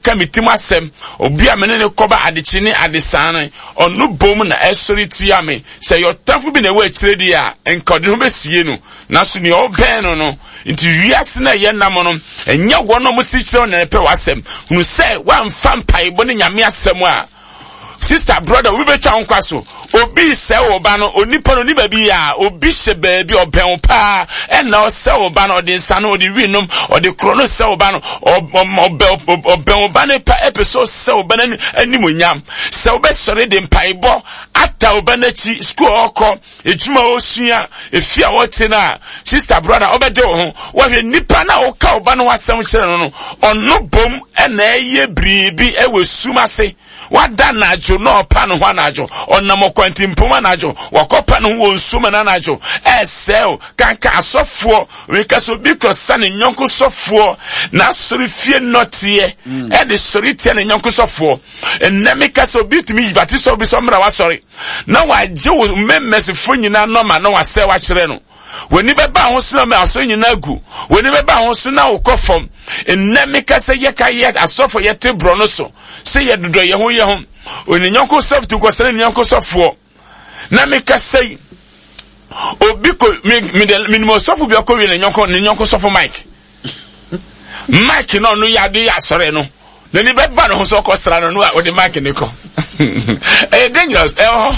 ka mitim asem obi a mene ne koba adechi ne adesane onu bom na esori tia me say your tafu bi na we kire dia enkode ho besie no na so ne oben no nti wiase na ye nam no enya wono mo si kire na pe wasem hunu say wan fa mpaibo ne nyame asem a sister brother we be cha nkwaso obi se oba no onipa no ni baby a obi hye baby oben pa na o se oba no de nsa no de winum o de krono se oba no oben oba ne pa episode se oba na animonyam se oba sore de mpaibo ata oba na chi school okọ ejuma osua efia wote na sister brother obede ho wo hwe nipa na o ka oba no wasem kire no ono bom na eye bribi ewe sumase wada najo no pa no hwa najo onamo kwanti mpoma najo wakopa no wo nsuma na najo esel kanka asofo we kaso because sane nyonko sofo na sori fie notie e de sori tie ne nyonko sofo enemi kaso bitimi yivati so bi so mra wa sori na waje wo memesifo nyina no ma na wase wa kire no weni beba ho so na aso nyina gu weni beba ho so na ukofom enemi kase ye kaye asofo ye tebro no so se ye dodo ye ho oni nyonko soft ko sene nyonko sofo na me kase obi ko mi mo sofo bi ko wi ne nyonko sofo mike no ya de ya sore no na ni beba no so ko sra no o de mike ne ko dangerous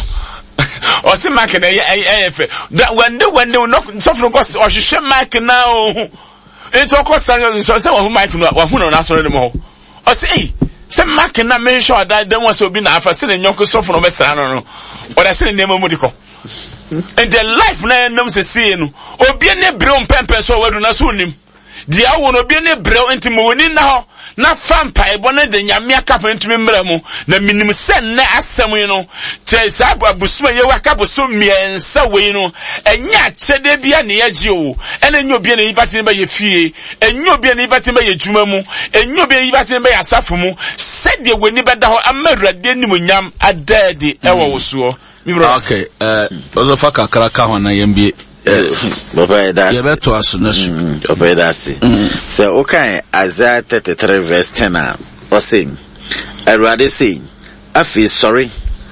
o si mike na efe that when they no sofo ko o hwehwe mike na o ento ko sra no so se wo mike no wa hu no na sore de mo o si se mike na me sure that dem was obi na afa se ne nyonko sofo no be sra no o da se ne nemo mudiko and the life na enum se see no obi ne brew pempe so wadu na so nim dia wo no obi ne brew ntimo woni na ho na fampa ebo na de nyame aka fa ntumi mra mu na minim sen na asem yi no che sa abusuma ye waka busum miensa we no enya chede bia ne yaji o ena nyo bia ne yibati ba ye fie enyo bia ne yibati ba ye djuma mu enyo bia yibati ba ye asafo mu sede weni beda ho amarade nim nyam adade ewo woso okay ozo faka kraka ho na yembie Baba da ye beto asunesu Baba da se so okay Isaiah 33 verse 10 o say Erade say afi sorry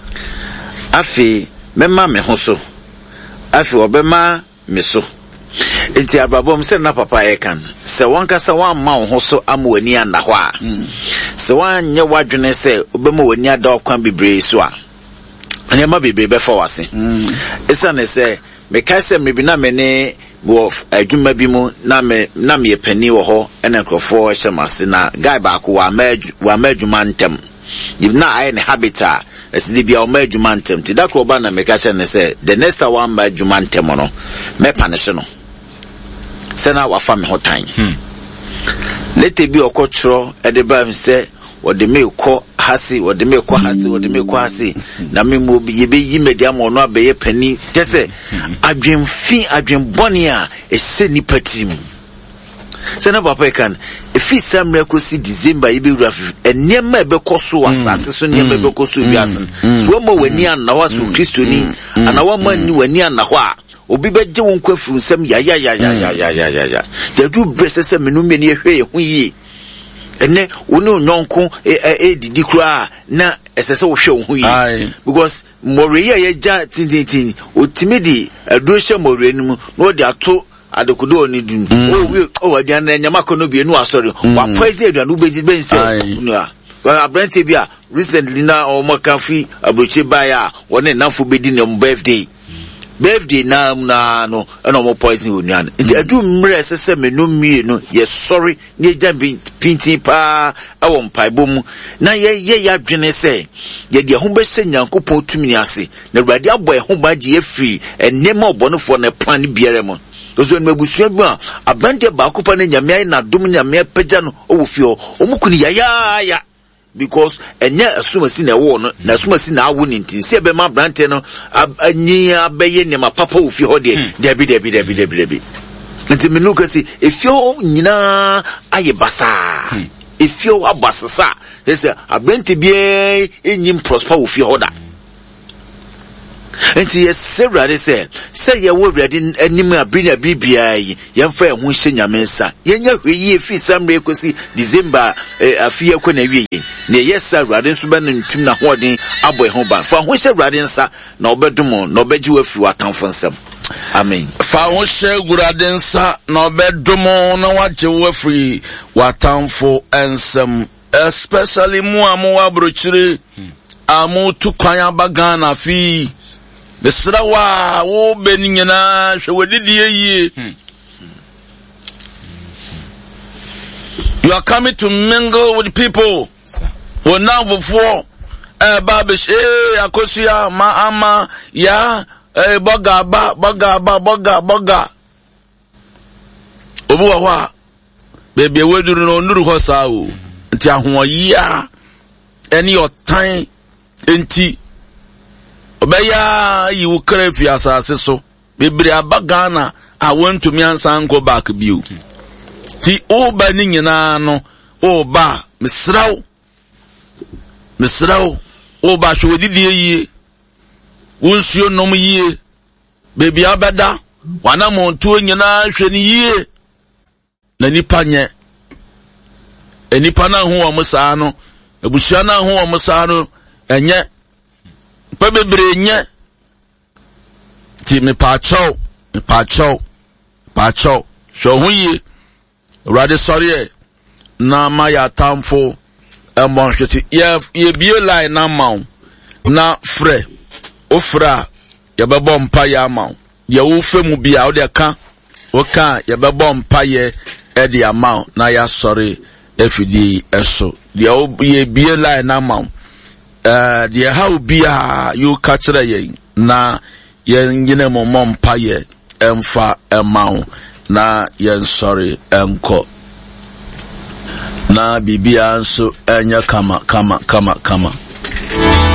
afi mema me ho so afi obema me so enti ababom se na papa e kan se wonka se wan ma ho so amwani anda ho a se wan nye wadwene se obema wani ada okwan bebre so a anyama bebre be fa wase esa ne se me kaise me bi na me ne wo adwuma bi mu na me yepani wo ho ene krofo hyemase na guy ba ko wa ma adwuma ntem na ai ne habita esidi bia o ma adwuma ntem ti da kroba na me kaise ne se the next one ma adwuma ntem no me panish no se na wa fa me ho tan lete bi okotro e de ba se wode me ko hasi wode me ko hasi na me mo yebe yi media mo no abeye pani tese adwen boni a ese ni patim se na papa kan efi samre ko si December yebe wura enema ebe koso wasase so enema ebe koso biasen wo mo wani anawa so kristoni anawa mani wani anaho a obi beje won kwafuru nsam ya jadu bresese menumbe ni ehwe hu yi ene wonu nyonko didi kura na esese wo hwe hu yi because more ye ja tintin otimidi adoshe more nimu no de ato adokudo oni dun o wadi an nyama kono bi enu asori wa poise aduanu beji bense nu a abrante bi a recently na o makafi abroche baya wona nanfo bedi na birthday na no eno mo poison onuan nti adu mre sese menu mienu ye sorry ne jambi pinti pa awo mpaibom na ye adwene se ye de ho be se Nyankopon tumi ase na Awurade abo e ho baji ye free enema obonofo na plan biere mo ozo no abusua bi a abante ba akopa na nyame ai na dum nyame pagya no owofio omukuni ya because enya asumasi na ewo no na asumasi na awu ni ntin se be ma brante no anyi abeye ne ma papa ofi ho de debi nti menu kasi efio nyina aye basa efio abasasa ese abrante bie enyim prosper ofi ho da Enti yes Awurade say ye wo Awurade anim abri na bibia yi yemfa ehun hye nyamensa yenya hweyi efi samre kosi December afie ko na wie yi ne yes Awurade nso be ntum na hoden abo ehun ba fa ho hye Awurade nsa na obedum na obeji wafi watamfo nsam. Amen. Fa ho hye Awurade nsa na obedum na waje wafi watamfo nsam, especially mu amu abrochire amu tukwan abagana fi Besra wa wo beninyana hwewedidie yi. You are coming to mingle with people. For now for babish akosia ma ama ya boga. Obu wa bebe weduru no nuru ho saa o. Nti ahoyi a eni otan enti Obeya you crave your asase so. Bibri abagana I went to me and go back view. Ti oba ni nyina no oba misraw oba hwedidie yie. Wonsuo nom yie. Bebi abeda wana montuo nyina hwe ni yie. Na nipa nye. Enipa na ho omusa no. Ebushia na ho omusa no enye Pebebre nye ti me pacho so huye Awurade sorry na ma ya tamfo embon hweti ye bie line na maw na frɛ ofra ye bɛbɔ mpa ya maw ye wo femu bia wo de ka wo ka ye bɛbɔ mpa ye e de amaw na ya sorry efidi eso ye bie line na maw deɛ how bia you catch ye na yen nyine momom paye emfa emaw na yen sorry enko na bibia nso enya kama